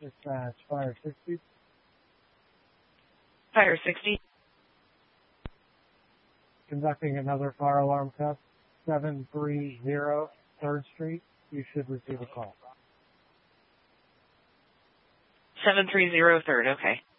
Dispatch, Fire 60. Fire 60. Conducting another fire alarm test, 730 3rd Street. You should receive a call. 730 3rd, okay.